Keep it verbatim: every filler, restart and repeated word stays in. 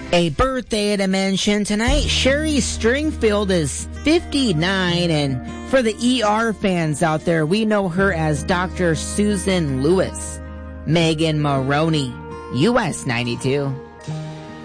A birthday to mention tonight. Sherry Stringfield is fifty-nine, and for the E R fans out there, we know her as Doctor Susan Lewis. Megan Maroney, U S ninety-two.